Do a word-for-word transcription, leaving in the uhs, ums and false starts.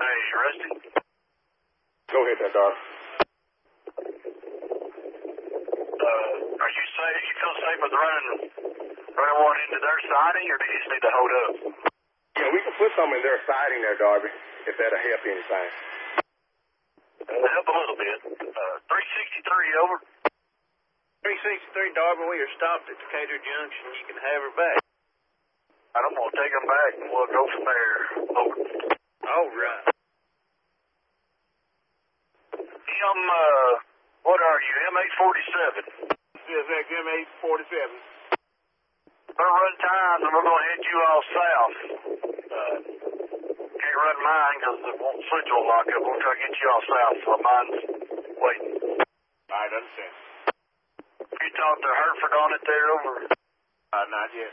Hey, Rusty? Go ahead there, dog. Uh, are you safe? You feel safe with running, running one into their siding, or do you just need to hold up? Yeah, we can put some in their siding there, Darby, if that'll help anything. It'll help a little bit. Uh, three sixty-three, over. three sixty-three, Darby, we are stopped at Decatur Junction. You can have her back. I'm going to take them back, and we'll go from there. Over. All right. M, uh, what are you, M eight forty-seven? Yes, that's M eight forty-seven. We're run times, and we're going to head you all south. Uh, can't run mine because the switch will lock up. We'll try to get you all south while mine's waiting. All right, understand. You talked to Hereford on it there, over? Uh, not yet.